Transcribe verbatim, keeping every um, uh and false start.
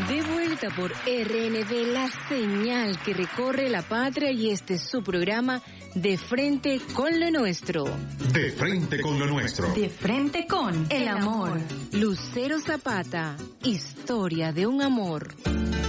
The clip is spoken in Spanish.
De vuelta por R N V, la señal que recorre la patria, y este es su programa De Frente con lo Nuestro. De Frente con lo Nuestro. De frente con el amor. Lucero Zapata, historia de un amor.